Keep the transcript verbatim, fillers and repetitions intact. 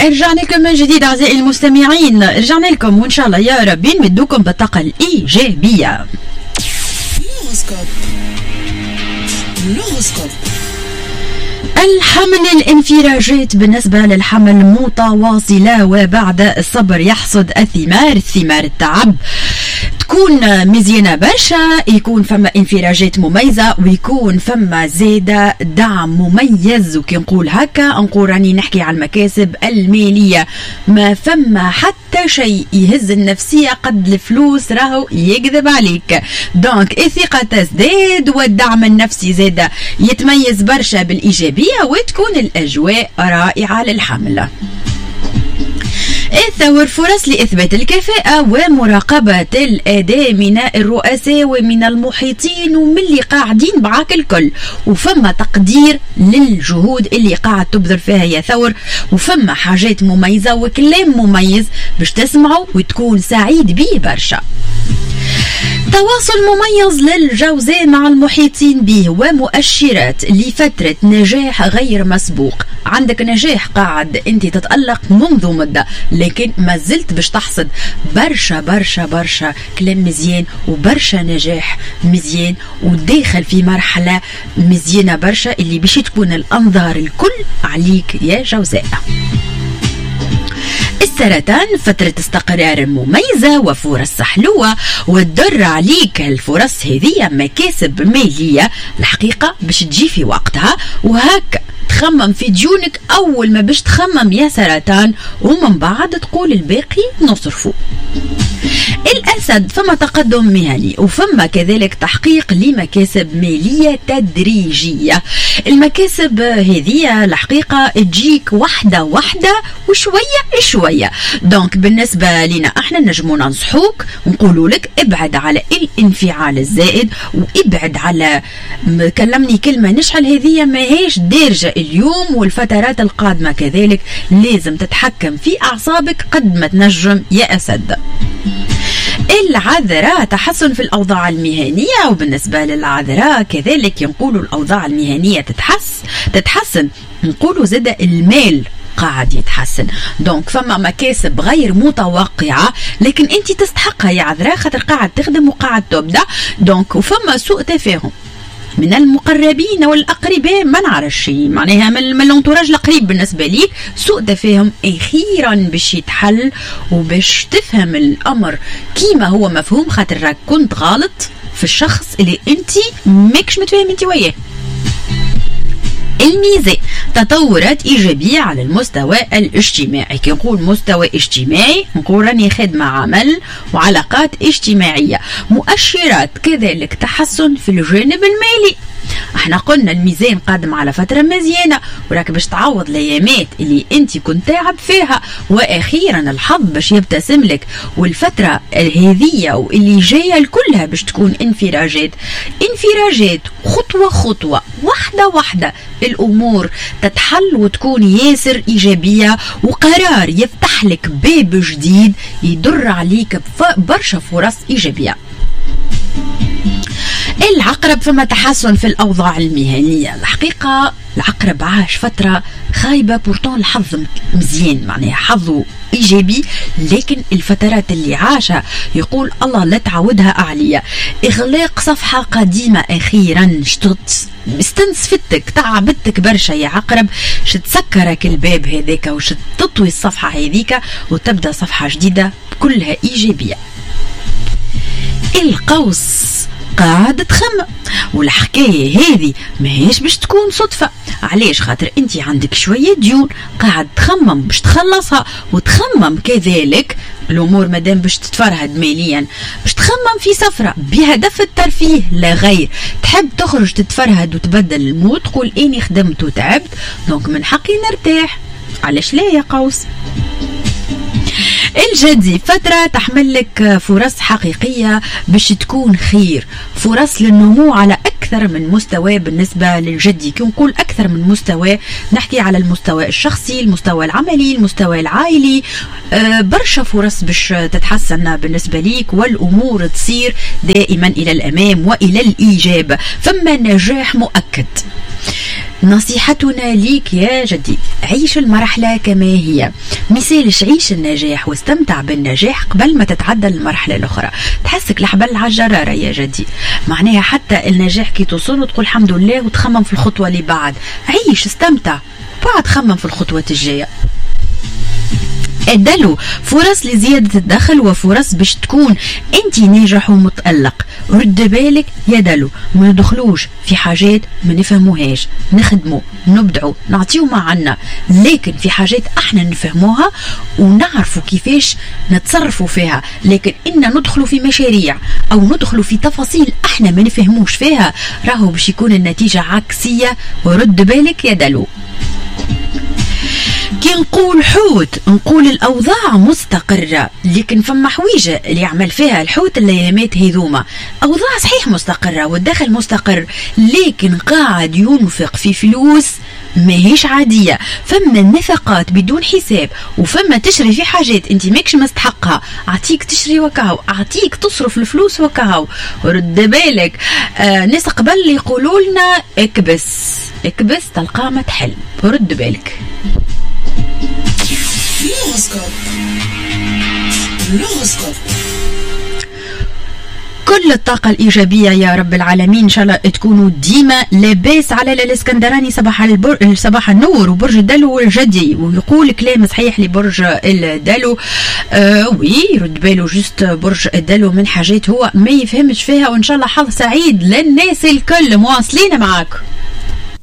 رجعنا لكم من جديد أعزائي المستمعين، رجعنا لكم وإن شاء الله يا رب نمدوكم بالطاقة الإيجابية. الحمل الانفراجات بالنسبة للحمل متواصلة، وبعد الصبر يحصد الثمار، الثمار التعب تكون مزيانة برشا، يكون فما انفراجات مميزة ويكون فما زادة دعم مميز. وكي نقول هكا نقول راني نحكي على المكاسب المالية، ما فما حتى شيء يهز النفسية قد الفلوس، راهو يكذب عليك. دونك الثقة تزداد والدعم النفسي زاد يتميز برشا بالإيجابية، وتكون الأجواء رائعة للحمل. الثور فرص لإثبات الكفاءة ومراقبة الأداء من الرؤساء ومن المحيطين ومن اللي قاعدين معاك الكل، وفما تقدير للجهود اللي قاعد تبذل فيها يا ثور، وفما حاجات مميزة وكلام مميز باش تسمعوا وتكون سعيد بيه برشا. تواصل مميز للجوزاء مع المحيطين به ومؤشرات لفترة نجاح غير مسبوق. عندك نجاح قاعد انت تتألق منذ مدة، لكن ما زلت باش تحصد برشا برشا برشا كلام مزيان وبرشا نجاح مزيان، وداخل في مرحلة مزيانة برشا اللي باش تكون الأنظار الكل عليك يا جوزاء. السرطان فترة استقرار مميزة وفرص حلوة، وتدر عليك الفرص هذه مكاسب مالية الحقيقة باش تجي في وقتها، وهكا تخمم في ديونك أول ما باش تخمم يا سرطان، ومن بعد تقول الباقي نصرفه. الأسد فما تقدم مهني وفما كذلك تحقيق لمكاسب مالية تدريجية. المكاسب هذه الحقيقة تجيك واحدة واحدة وشوية شوية. دونك بالنسبة لنا احنا نجمو ننصحوك ونقولوا لك ابعد على الانفعال الزائد، وابعد على كلمني كلمة نشحل، هذه ما هيش دارجة اليوم والفترات القادمة كذلك لازم تتحكم في أعصابك قد ما تنجم يا أسد. العذراء تحسن في الأوضاع المهنية، وبالنسبة للعذراء كذلك ينقولوا الأوضاع المهنية تتحس تتحسن نقولوا زاد المال قاعد يتحسن. دونك فما مكاسب غير متوقعة لكن انت تستحقها يا عذراء، خاطر قاعد تخدم وقاعد تبدع. دونك وفما سوء تفاهم من المقربين والأقرباء، ما نعرفش شيء معناها من الانتوراج القريب بالنسبة ليك، سوء تفاهم أخيرا باش يتحل وباش تفهم الأمر كيما هو مفهوم، خاطر راك كنت غلط في الشخص اللي انت ماكش متفاهم انت وياه. الميزان تطورات إيجابية على المستوى الاجتماعي. كي نقول مستوى اجتماعي نقول راني خدمة عمل وعلاقات اجتماعية. مؤشرات كذلك تحسن في الجانب المالي. احنا قلنا الميزان قادم على فترة مزيانة وراك باش تعوض الايامات اللي انت كنت تعب فيها، واخيرا الحظ باش يبتسم لك، والفترة هذية واللي جاية كلها باش تكون انفراجات انفراجات خطوة خطوة واحدة واحدة الامور تتحل وتكون ياسر ايجابية، وقرار يفتح لك باب جديد يدر عليك برشا فرص ايجابية. العقرب فما تحسن في الأوضاع المهنية. الحقيقة العقرب عاش فترة خايبة، بورتون الحظ مزيان معناها حظه إيجابي، لكن الفترات اللي عاشها يقول الله لا تعودها أعلية. إغلاق صفحة قديمة أخيرا شتت استنسفتك تعبتك برشا يا عقرب، شتسكرك الباب هذاك وشتطوي الصفحة هذيك وتبدأ صفحة جديدة كلها إيجابية. القوس قاعد تخمم، والحكاية هذه ماهيش باش تكون صدفة. علاش؟ خاطر انت عندك شوية ديون قاعد تخمم باش تخلصها، وتخمم كذلك الامور مادام باش تتفرهد ماليا باش تخمم في سفرة بهدف الترفيه لا غير. تحب تخرج تتفرهد وتبدل المود، تقول اني خدمت وتعبت دونك من حقي نرتاح، علاش لا يا قوس؟ الجدي فترة تحمل لك فرص حقيقية باش تكون خير، فرص للنمو على أكثر من مستوى. بالنسبة للجدي كي نقول أكثر من مستوى نحكي على المستوى الشخصي، المستوى العملي، المستوى العائلي. أه برشا فرص باش تتحسن بالنسبة ليك، والأمور تصير دائما إلى الأمام وإلى الإيجاب. فما نجاح مؤكد. نصيحتنا ليك يا جدي، عيش المرحلة كما هي. مثالش عيش النجاح واستمتع بالنجاح قبل ما تتعدى المرحلة الأخرى. تحسك الحبل على الجرارة يا جدي، معناها حتى النجاح كي توصل وتقول الحمد لله وتخمم في الخطوة اللي بعد. عيش استمتع بعد خمم في الخطوة الجاية. ادلو فرص لزيادة الدخل وفرص باش تكون انت ناجح ومتألق. رد بالك يا دلو، ما ندخلوش في حاجات ما نفهموهاش، نخدمو نبدعو نعطيو ما عنا، لكن في حاجات احنا نفهموها ونعرفوا كيفاش نتصرفوا فيها. لكن إن ندخلوا في مشاريع او ندخلوا في تفاصيل احنا ما نفهموش فيها راهو باش يكون النتيجة عكسية. ورد بالك يا دلو. كي نقول حوت نقول الأوضاع مستقرة، لكن فما حويجة اللي يعمل فيها الحوت الأيامات هذوما. أوضاع صحيح مستقرة والدخل مستقر، لكن قاعد ينفق في فلوس ماهيش عادية. فما نفقات بدون حساب، وفما تشري في حاجات انت ماكش مستحقها، اعطيك تشري وكاو، اعطيك تصرف الفلوس وكاو. ورد بالك آه ناس قبل يقولوا لنا اكبس اكبس تلقى ما تحل. ورد بالك. كل الطاقة الإيجابية يا رب العالمين، إن شاء الله تكونوا ديما لاباس على الإسكندراني. صباح البر... صباح النور وبرج الدلو والجدي. ويقول كلام صحيح لبرج الدلو. آه وي يرد باله جست برج الدلو من حاجات هو ما يفهمش فيها، وإن شاء الله حظ سعيد للناس الكل. مواصلين معاك.